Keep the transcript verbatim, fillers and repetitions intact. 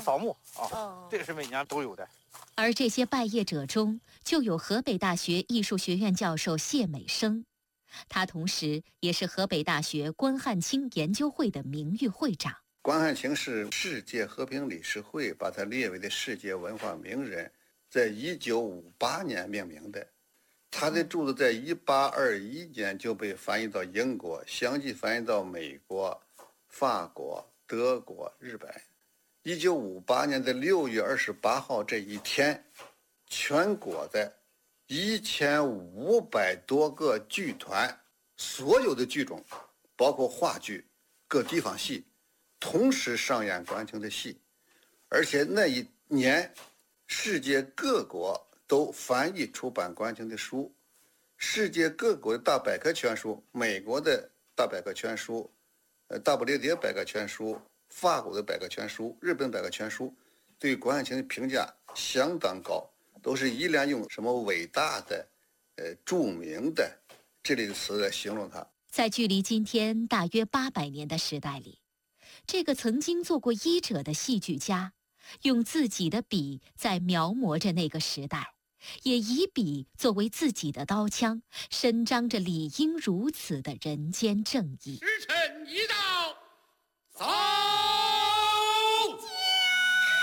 扫墓啊，这个是每年都有的。 而这些拜谒者中，就有河北大学艺术学院教授谢美生，他同时也是河北大学关汉卿研究会的名誉会长。 关汉卿是世界和平理事会把他列为的世界文化名人，在一九五八年命名的。他的著作在一八二一年就被翻译到英国，相继翻译到美国、法国、德国、日本。一九五八年的六月二十八号这一天，全国的一千五百多个剧团，所有的剧种，包括话剧、各地方戏，同时上演关清的戏。而且那一年，世界各国都翻译出版关清的书，世界各国的大百科全书，美国的大百科全书，呃，大不列颠百科全书，法国的百科全书，日本百科全书，对关汉卿的评价相当高，都是依然用什么伟大的、呃著名的这类的词来形容他。 在距离今天大约八百年的时代里，这个曾经做过医者的戏剧家，用自己的笔在描摹着那个时代，也以笔作为自己的刀枪，伸张着理应如此的人间正义。 时辰已到。